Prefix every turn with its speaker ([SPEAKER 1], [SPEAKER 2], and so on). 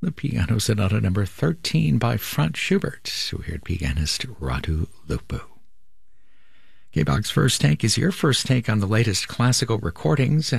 [SPEAKER 1] The Piano Sonata number 13 by Franz Schubert. We heard pianist Radu Lupu. K-Bog's First Take is your first take on the latest classical recordings,